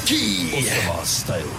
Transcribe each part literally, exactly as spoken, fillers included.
Briljankie Ossewa styl.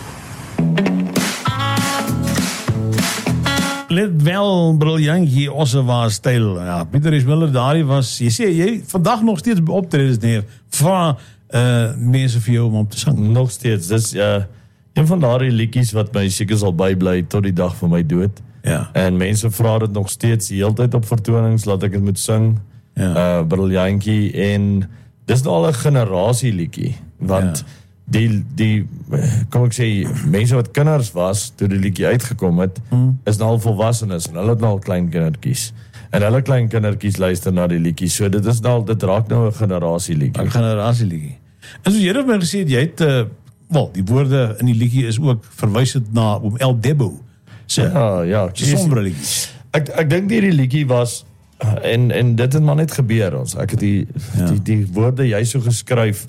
Let wel Briljankie Ossewa styl. Ja, Pieter Ismiller, daardie was, jy sê, jy vandag nog steeds optredes neer, vra uh, mense vir jou om op te sang. Nog steeds, dis uh, een van daardie liedjies wat my seker sal bybly tot die dag van my dood. Ja. En mense vra dit nog steeds die hele tyd op vertonings, laat ek dit moet sing. Ja. Uh, Briljankie, en dis nou al 'n generasie liedjie, want Ja. die, die, kom ek sê, mense wat kinders was, toe die liedjie uitgekom het, hmm. is nou al volwassenes, en hulle het nou al klein kindertjies. En hulle klein kindertjies luister na die liedjie, so dit is nou, dit raak nou 'n generasie liedjie. 'n generasie liedjie. En soos jy het my gesê, jy het, uh, wel, die woorde in die liedjie is ook verwysend na oom El Debo. So, Ja, ja. sombre liedjies. Ek ek dink die liedjie was en en dit het maar net gebeur ons. Ek het die Ja. die die woorde jy so geskryf.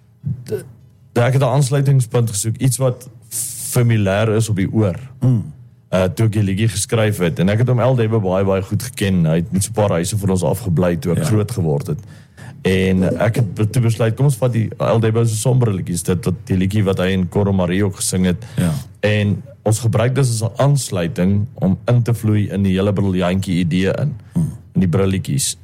d- Ek het 'n aansluitingspunt gesoek, iets wat familier is op die oor. Mm. Uh toe ek die liedjie geskryf het en ek het hom El Debo baie baie goed geken. Hy het met so 'n paar huise vir ons afgebly toe ek Ja. groot geword het. En ek het toe besluit, kom ons vat die El Debo se sombre liedjies, dit wat die liedjie wat hy in Coro Marie ook gesing het. Ja. En ons gebruik dit as 'n aansluiting om in te vloei in die hele Briljankie idee in, hmm. in die brilletjies.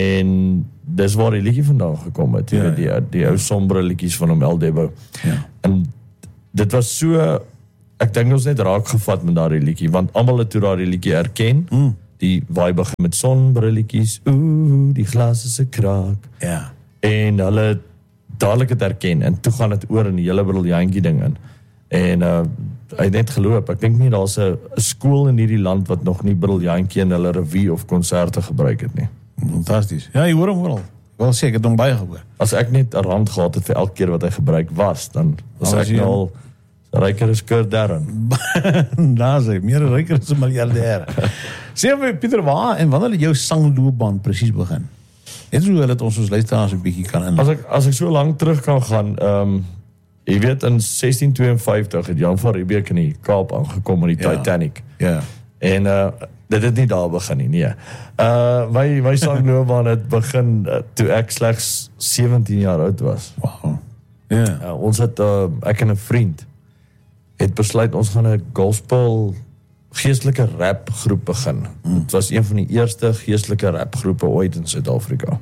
En dis waar die liedjie vandaan gekom het, Ja, ja, ja. die, die, die ou sombre liedjies van hom El Debo. Ja. En dit was so, ek dink ons net raak gevat met daardie liedjie, want almal het toe daardie liedjie erken. Mm. Die waai begin met sonbrilletjies, ooh, die glas is 'n kraak. Ja. En hulle het dadelik het erken, en toe gaan dit oor in die hele Briljankie ding in. En uh, hy het net geloop, ek dink nie daar's 'n skool in hierdie land wat nog nie Briljankie in hulle revue of konserte gebruik het nie. Fantasties. Ja, jy hoor hom oral. Wel sê, ek het hom baie gehoor. As ek net 'n rand gehad het vir elke keer wat hy gebruik was, dan was Dan was ek jy- nou al ryker as Kurt Darren. Daar sê, meer ryker as 'n miljardêr. Sê my, Pieter, waar en wanneer het jou sangloopbaan presies begin? Net so dat ons ons luisteraars 'n bietjie kan in. As ek as ek so lank terug kan gaan, ehm um, jy weet in sestien tweeënvyftig het Jan van Riebeeck in die Kaap aangekom met die Ja. Titanic. Ja. En uh dit het nie daar begin nie, nee. Uh my my sangloopbaan het begin uh, toe ek slegs sewentien jaar oud was. Wow. Ja. Uh, ons het uh, ek en 'n vriend het besluit ons gaan 'n gospel geestelike rap groep begin. Mm. Dit was een van die eerste geestelike rap groepe ooit in Suid-Afrika.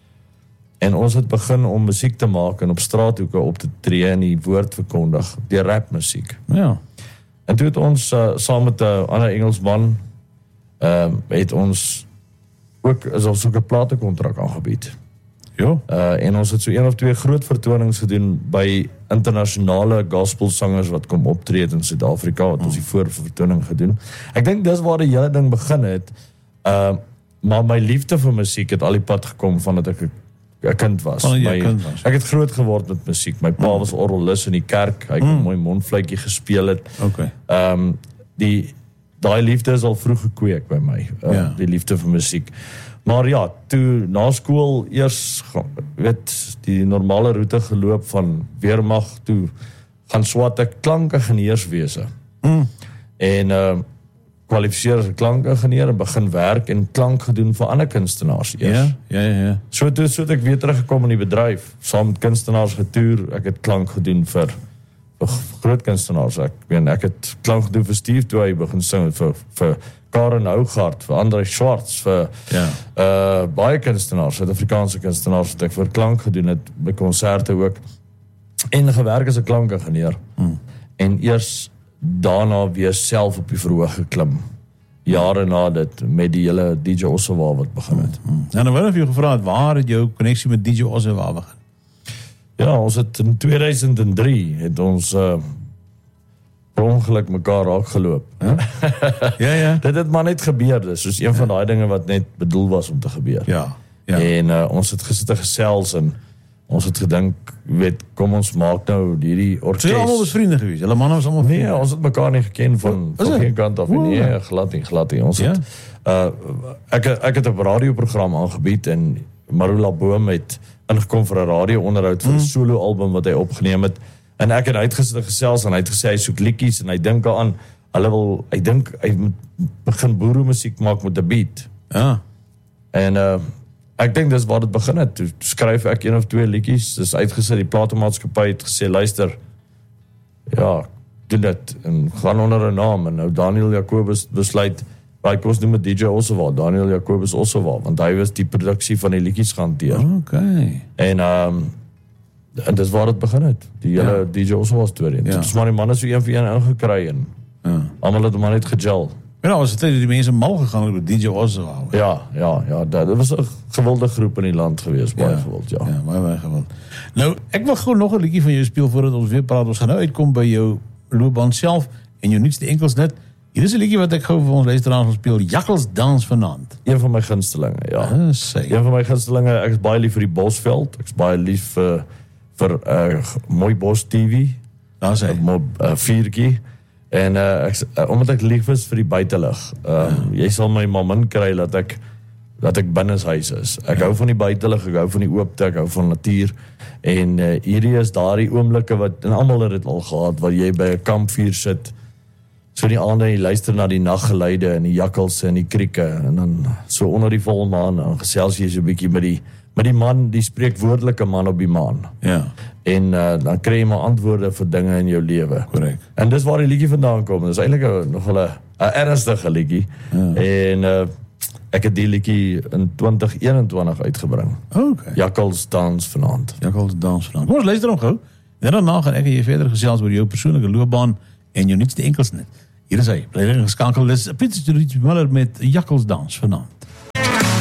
En ons het begin om musiek te maak en op straathoeke op te tree en die woord verkondig, die rapmusiek. Ja. En toe het ons uh, saam met 'n ander Engelsman ehm um, het ons ook is ons ook 'n platekontrak aangebied. Jo. Uh, en ons het so een of twee groot vertonings gedoen by internasionale gospelsangers wat kom optree het in Suid-Afrika, wat ons die voorvertoning gedoen. Ek dink dis waar die hele ding begin het. Uh, maar my liefde vir musiek het al die pad gekom vandat ek 'n 'n kind was. Vandat jy 'n My, kind was. Ek het groot geword met musiek. My pa was orgelis in die kerk. Hy kon Mm. mooi mondfluitjie gespeel het. Okay. Ehm um, die daai liefde is al vroeg gekweek by my. Uh, Ja. Die liefde vir musiek. Maar ja, toe na skool eers weet die normale roete geloop van weermag toe gaan swat ek klankingenieurswese. Mm. En uh kwalifiseer as 'n klankingenieur en begin werk en klank gedoen vir ander kunstenaars eers. Ja, ja, ja, ja. So toe so het ek weer teruggekom in die bedryf, saam met kunstenaars getoer. Ek het klank gedoen vir, vir groot kunstenaars. Ek meen ek het klank gedoen vir Steve toe hy begin sing, vir vir Karen Hougaard, vir Andre Schwartz, vir Ja. uh baie kunstenaars, Suid-Afrikaanse kunstenaars wat ek vir klank gedoen het by konserte ook. En gewerk as 'n klankingenieur. Hmm. En eers daarna weer self op die verhoog geklim. Jare na dit met die hele D J Ossewa wat begin het. En dan wou ek vir jou gevra het, waar het jou koneksie met D J Ossewa begin? Ja, ons het in tweeduisend drie het ons uh, per ongeluk mekaar raak geloop. Huh? Ja, ja. Dit het maar net gebeur, dis soos een van daai dinge wat net bedoel was om te gebeur. Ja. Ja. En uh, ons het gesit en gesels en ons het gedink, weet, kom ons maak nou hierdie So julle almal was orkes. vriende geweest. Julle manne was almal vriende. Nee, ons het mekaar nie geken van, Is van het? geen kant af. O. Nee, glad nie, glad nie. Ons Ja? het, uh, ek, ek het 'n radioprogram aangebied en Marula Boom het ingekom vir 'n radio-onderhoud vir 'n Mm. solo-album wat hy opgeneem het. En ek het uitgesit en gesels en hy het gesê hy soek liedjies en hy dink daaraan, hulle wil, hy dink hy moet begin boere musiek maak met 'n beat. Ja. En uh, ek dink dis waar dit begin het. Toe skryf ek een of twee liedjies, dis uitgesit, die platenmaatskappy het gesê, luister, ja, doen dit en gaan onder 'n naam en nou Daniel Jacobus besluit hy kos nie met D J Ossewa, Daniel Jacobus Ossewa, want hy was die produksie van die liedjies gaan hanteer. Okay. En um, en dis waar dit begin het, die hele ja. D J Ossewa storie. En Ja. Dit is maar die manne so een vir een ingekry en Ja. almal het maar net gegel. Ja, was het tyd dat die mense mal gegaan het met D J Ossewa. Ja, ja, ja, dit dit was 'n gewilde groep in die land gewees, baie gewild, ja. Ja, baie baie gewild. Nou, ek wil gou nog 'n liedjie van jou speel voordat ons weer praat. Ons gaan nou uitkom by jou loopbaan self en jou nuutste enkels net. Hier is 'n liedjie wat ek gou vir ons luisteraars wil speel, Jakkals dans vanaand. Een van my gunstelinge, ja. Ah, sê. Een van my gunstelinge, ek is baie lief vir die Bosveld, ek is baie lief vir vir uh, Mooi Bos T V, Daar sê. uh, uh, viertjie. En uh, ek, uh, omdat ek lief is vir die buitelug, uh, ja. jy sal my maar min kry dat ek dat ek binnenshuis is. Ek ja. hou van die buitelug, ek hou van die oopte, ek hou van natuur. En uh, hierdie is daardie oomblikke wat, en almal het dit al gehad, waar jy by 'n kampvuur sit, so die aande en jy luister na die naggeluide en die jakkalse en die krieke, en dan so onder die volmaan, en gesels jy so 'n bietjie met die, met die man, die spreekwoordelike man op die maan. Ja. En uh, dan kry jy maar antwoorde vir dinge in jou lewe. Korrek. En dis waar die liedjie vandaan kom. Dis eintlik nog 'n 'n ernstige liedjie. Ja. En uh, ek het die liedjie in twintig eenentwintig uitgebring. Okay. Jakkals dans vanaand. Jakkals dans vanaand. Kom ons luister hom gou. En daarna gaan ek en jy verder gesels oor jou persoonlike loopbaan en jou nuutste enkels net. Hier is hy. Bly reg geskakel. Dis Pieter Miller met Jakkals dans vanaand.